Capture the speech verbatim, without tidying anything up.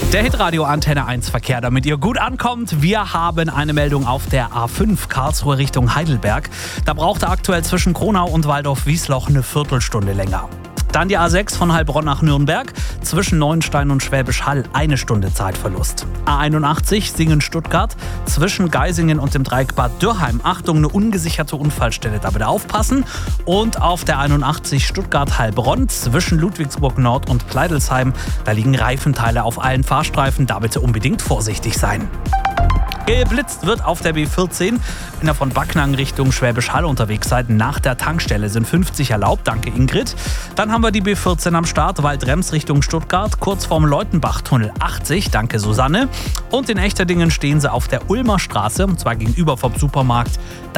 Der Hitradio Antenne eins Verkehr, damit ihr gut ankommt. Wir haben eine Meldung auf der A fünf Karlsruhe Richtung Heidelberg. Da braucht er aktuell zwischen Kronau und Waldorf-Wiesloch eine Viertelstunde länger. Dann die A sechs von Heilbronn nach Nürnberg. Zwischen Neuenstein und Schwäbisch Hall eine Stunde Zeitverlust. A einundachtzig Singen-Stuttgart. Zwischen Geisingen und dem Dreieck Bad Dürrheim. Achtung, eine ungesicherte Unfallstelle, da bitte aufpassen. Und auf der einundachtzig Stuttgart-Heilbronn zwischen Ludwigsburg Nord und Pleidelsheim. Da liegen Reifenteile auf allen Fahrstreifen, da bitte unbedingt vorsichtig sein. Geblitzt wird auf der B vierzehn. Wenn ihr von Backnang Richtung Schwäbisch Hall unterwegs seid, nach der Tankstelle sind fünfzig erlaubt. Danke, Ingrid. Dann haben wir die B vierzehn am Start, Waldrems Richtung Stuttgart, kurz vorm Leutenbach-Tunnel achtzig. Danke, Susanne. Und in Echterdingen stehen sie auf der Ulmer Straße, und zwar gegenüber vom Supermarkt.